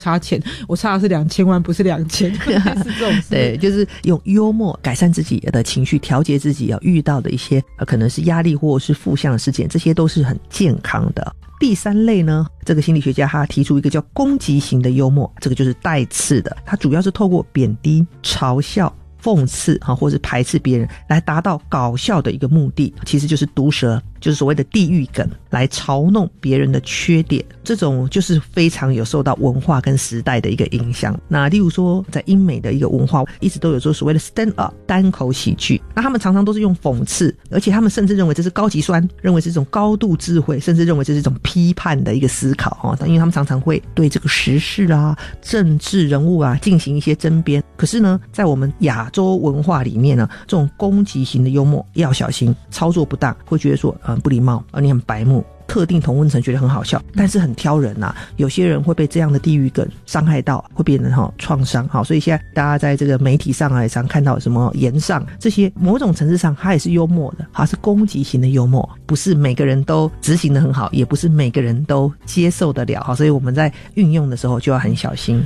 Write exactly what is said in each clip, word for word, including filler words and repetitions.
差钱，我差的是两千万不是两千是这种事。 对，就是用幽默改善自己的情绪，调节自己要遇到的一些、呃、可能是压力或是负向的事件，这些都是很健康的。第三类呢，这个心理学家他提出一个叫攻击型的幽默，这个就是带刺的，它主要是透过贬低、嘲笑、讽刺或是排斥别人来达到搞笑的一个目的，其实就是毒舌，就是所谓的地狱梗，来嘲弄别人的缺点。这种就是非常有受到文化跟时代的一个影响。那例如说在英美的一个文化一直都有说所谓的 stand up 单口喜剧，那他们常常都是用讽刺，而且他们甚至认为这是高级酸，认为是一种高度智慧，甚至认为这是一种批判的一个思考，因为他们常常会对这个时事啊、政治人物啊进行一些争辩。可是呢，在我们亚洲文化里面呢，这种攻击型的幽默要小心，操作不当会觉得说呃不礼貌，而你很白目，特定同温层觉得很好笑，但是很挑人啊，有些人会被这样的地狱梗伤害到，会变成哈创伤。好，所以现在大家在这个媒体上啊，也常看到什么言上这些，某种层次上它也是幽默的，它是攻击型的幽默，不是每个人都执行得很好，也不是每个人都接受得了。好，所以我们在运用的时候就要很小心。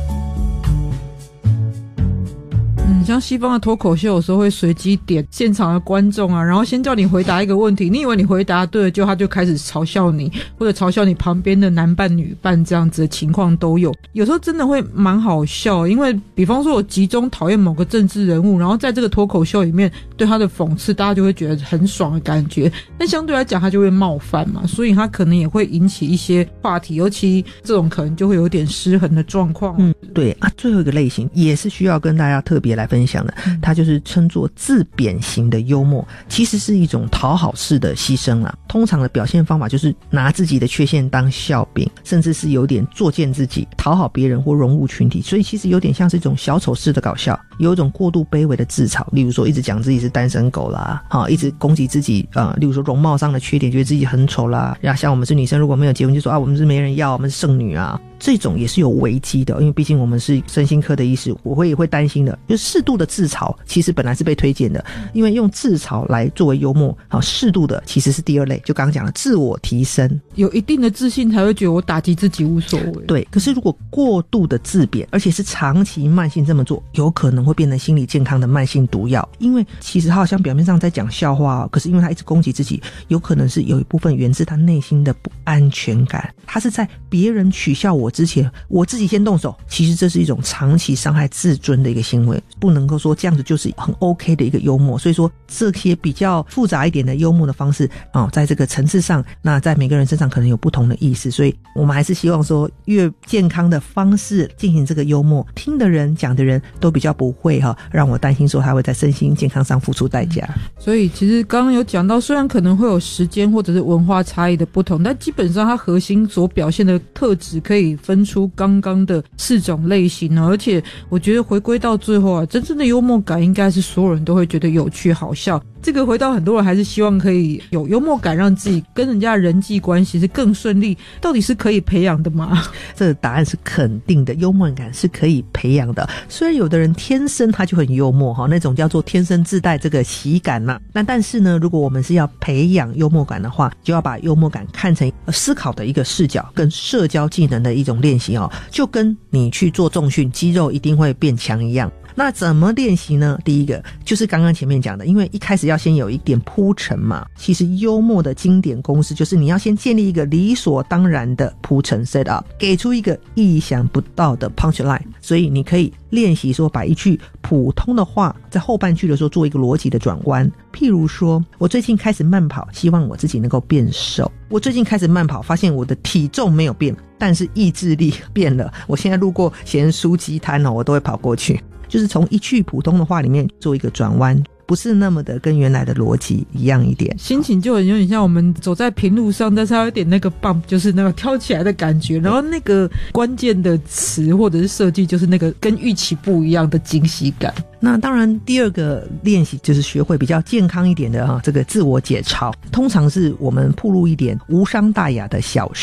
嗯，像西方的脱口秀有时候会随机点现场的观众啊，然后先叫你回答一个问题，你以为你回答对了，就他就开始嘲笑你，或者嘲笑你旁边的男伴女伴，这样子的情况都有。有时候真的会蛮好笑，因为比方说我集中讨厌某个政治人物，然后在这个脱口秀里面对他的讽刺，大家就会觉得很爽的感觉，但相对来讲他就会冒犯嘛，所以他可能也会引起一些话题，尤其这种可能就会有点失衡的状况。 嗯，对啊，最后一个类型也是需要跟大家特别来分享的，它就是称作自贬型的幽默，其实是一种讨好式的牺牲啦。通常的表现方法就是拿自己的缺陷当笑柄，甚至是有点作践自己，讨好别人或融入群体，所以其实有点像是一种小丑式的搞笑，有一种过度卑微的自嘲，例如说一直讲自己是单身狗啦，啊，一直攻击自己，呃，例如说容貌上的缺点，觉得自己很丑啦，然后像我们是女生如果没有结婚就说啊我们是没人要，我们是剩女啊，这种也是有危机的，因为毕竟我们是身心科的医师，我会也会担心的，就是适度的自嘲其实本来是被推荐的，因为用自嘲来作为幽默，好，适度的其实是第二类，就刚刚讲的自我提升， 有一定的自信才会觉得我打击自己无所谓。 对，可是如果过度的自贬，而且是长期慢性这么做，有可能会变成心理健康的慢性毒药。因为其实他好像表面上在讲笑话哦，可是因为他一直攻击自己，有可能是有一部分源自他内心的不安全感，他是在别人取笑我之前我自己先动手，其实这是一种长期伤害自尊的一个行为，不能够说这样子就是很 OK 的一个幽默。所以说这些比较复杂一点的幽默的方式、哦、在这个层次上，那在每个人身上可能有不同的意思，所以我们还是希望说越健康的方式进行这个幽默，听的人讲的人都比较不会、哦、让我担心说他会在身心健康上付出代价。 所以其实刚刚有讲到，虽然可能会有时间或者是文化差异的不同，但基本上它核心所表现的特质可以分出刚刚的四种类型哦。而且我觉得回归到最后啊，真正的幽默感应该是所有人都会觉得有趣好笑。这个回到很多人还是希望可以有幽默感，让自己跟人家的人际关系是更顺利，到底是可以培养的吗？ 这个答案是肯定的，幽默感是可以培养的。虽然有的人天生他就很幽默，那种叫做天生自带这个喜感嘛，那但是呢，如果我们是要培养幽默感的话，就要把幽默感看成思考的一个视角跟社交技能的一种练习哦，就跟你去做重训肌肉一定会变强一样。那怎么练习呢？第一个就是刚刚前面讲的，因为一开始要先有一点铺陈嘛，其实幽默的经典公式就是你要先建立一个理所当然的铺陈 set up， 给出一个意想不到的 punchline， 所以你可以练习说把一句普通的话在后半句的时候做一个逻辑的转弯，譬如说我最近开始慢跑，希望我自己能够变瘦。我最近开始慢跑，发现我的体重没有变，但是意志力变了，我现在路过咸酥鸡摊哦，我都会跑过去。就是从一句普通的话里面做一个转弯，不是那么的跟原来的逻辑一样一点， 心情就很有点像我们走在平路上，但是它有点那个 bump， 就是那个跳起来的感觉，然后那个关键的词或者是设计就是那个跟预期不一样的惊喜感。 那当然第二个练习就是学会比较健康一点的、啊、这个自我解嘲，通常是我们暴露一点无伤大雅的小事，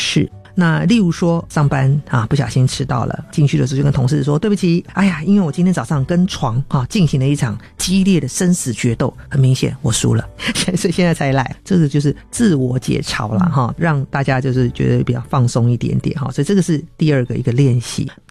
那例如说上班啊不小心迟到了，进去的时候就跟同事说对不起，哎呀因为我今天早上跟床啊进行了一场激烈的生死决斗，很明显我输了，所以现在才来，这个就是自我解嘲啦哈，让大家就是觉得比较放松一点点哈，所以这个是第二个一个练习。